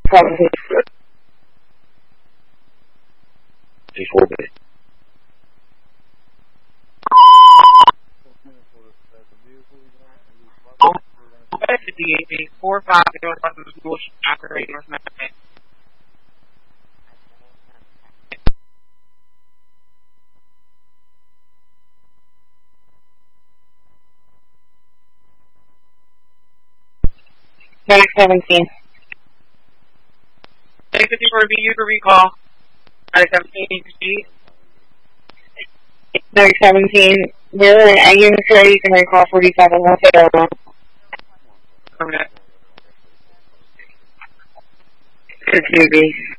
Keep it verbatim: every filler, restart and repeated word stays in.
seventeen. Before this. four five zero seven school operating North Memphis. Nine seventeen. six fifty-four B U for recall. nine seventeen G. nine seventeen. We're in a unit today. You can recall forty-seven one zero one. Okay. It's new B.